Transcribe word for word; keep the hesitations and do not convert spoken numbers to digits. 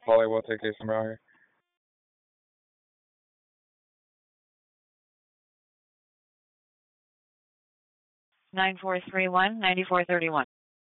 Polly will take case number out here. Nine four three one ninety four thirty one.